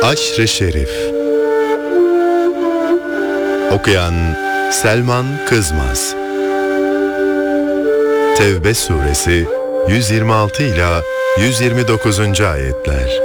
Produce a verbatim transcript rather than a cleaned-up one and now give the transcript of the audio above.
Haşr-ı Şerif. Okuyan Selman Kızmaz. Tevbe suresi yüz yirmi altı ila yüz yirmi dokuzuncu ayetler.